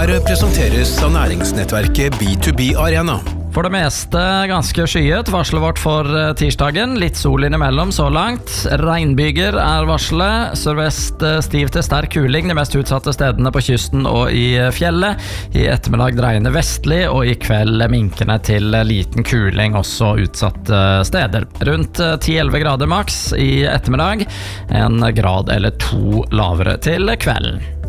Været presenteres av næringsnettverket B2B Arena. For det meste ganske skyet, varslet vårt for tirsdagen. Litt sol innimellom så langt. Regnbyger er varslet. Sørvest stiv til sterk kuling de mest utsatte stedene på kysten og i fjellet. I ettermiddag dreiende vestlig, og i kveld minkende til liten kuling også utsatte steder. Rundt 10-11 grader maks i ettermiddag. 1 grad eller 2 lavere til kvelden.